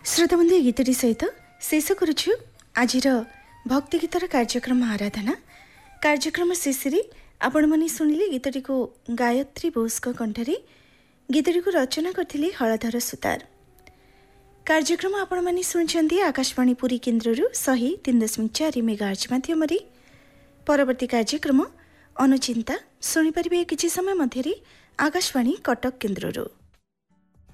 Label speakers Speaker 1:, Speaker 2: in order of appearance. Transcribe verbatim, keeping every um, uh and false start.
Speaker 1: श्रोताबंधु गीतटी सहित शेष करुछु आजिर भक्ति गीतर कार्यक्रम आराधना कार्यक्रम शेष आपण माने सुनिले गीतटी को गायत्री बोस कंठरे गीतटी को रचना करथिले हलधर सुतार। कार्यक्रम आपण माने सुनछन्ती आकाशवाणी पुरी केन्द्ररु सही तीन दशमिक चार मेगाहर्ट्ज माध्यम रे। परवर्ती कार्यक्रम अनुचिंता सुनि परिबे किछि समय मध्यरे आकाशवाणी कटक केन्द्ररु।